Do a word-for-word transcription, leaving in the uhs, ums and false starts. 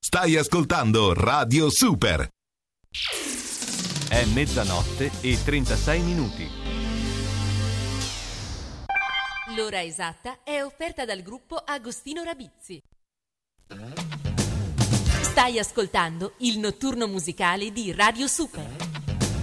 Stai ascoltando Radio Super. È mezzanotte e trentasei minuti. L'ora esatta è offerta dal gruppo Agostino Rabizzi. Stai ascoltando il notturno musicale di Radio Super.